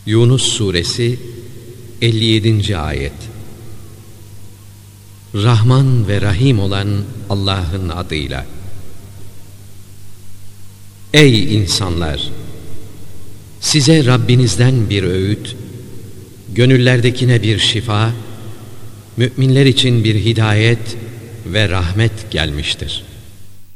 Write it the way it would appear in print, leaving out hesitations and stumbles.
Yunus Suresi 57. Ayet. Rahman ve Rahim olan Allah'ın adıyla. Ey insanlar! Size Rabbinizden bir öğüt, gönüllerdekine bir şifa, müminler için bir hidayet ve rahmet gelmiştir.